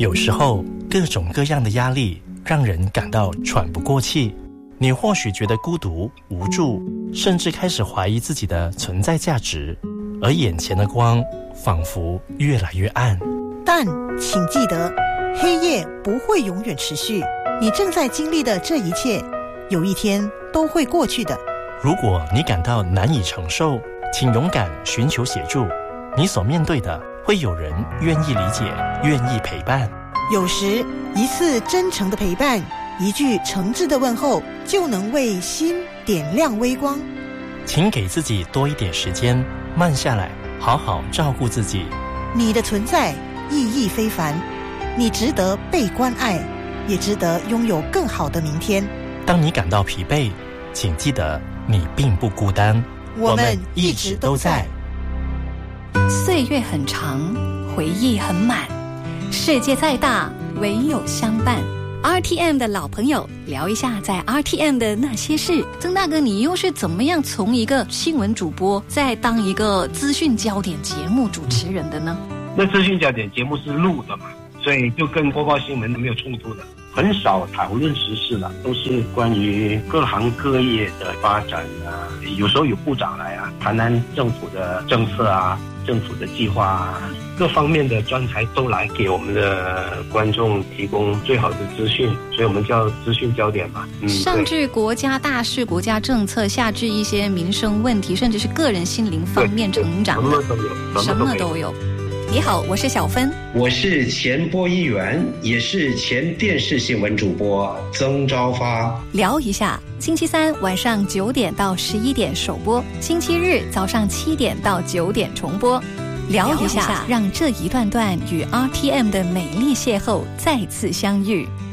有时候各种各样的压力让人感到喘不过气，你或许觉得孤独无助，甚至开始怀疑自己的存在价值，而眼前的光仿佛越来越暗。 但请记得，黑夜不会永远持续，你正在经历的这一切有一天都会过去的。 如果你感到难以承受，请勇敢寻求协助，你所面对的会有人愿意理解，愿意陪伴。 有时一次真诚的陪伴，一句诚挚的问候，就能为心点亮微光。 请给自己多一点时间，慢下来，好好照顾自己。 你的存在意义非凡，你值得被关爱，也值得拥有更好的明天。 当你感到疲惫，请记得你并不孤单， 我们一直都在。 岁月很长，回忆很满，世界再大，唯有相伴。RTM 的老朋友，聊一下在 RTM 的那些事。曾大哥，你又是怎么样从一个新闻主播再当一个资讯焦点节目主持人的呢？ 那资讯焦点节目是录的嘛，所以就跟播报新闻没有冲突的，很少讨论时事的，都是关于各行各业的发展啊。有时候有部长来啊，谈谈政府的政策啊，政府的计划啊，各方面的专才都来给我们的观众提供最好的资讯，所以我们叫资讯焦点嘛。 上至国家大事、国家政策，下至一些民生问题，甚至是个人心灵方面成长的，什么都有。你好，我是小芬， 我是前播音员，也是前电视新闻主播曾昭发。 聊一下，星期三晚上9点到11点首播，星期日早上7点到9点重播。聊一下，让这一段段与 RTM 的美丽邂逅再次相遇。